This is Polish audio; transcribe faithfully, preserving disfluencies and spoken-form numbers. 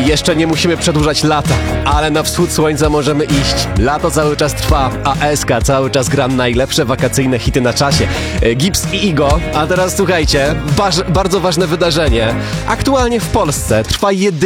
I jeszcze nie musimy przedłużać lata, ale na wschód słońca możemy iść. Lato cały czas trwa, a S K cały czas gra najlepsze wakacyjne hity na czasie. E, Gibbs i Igo. A teraz słuchajcie, waż, bardzo ważne wydarzenie. Aktualnie w Polsce trwa jedyny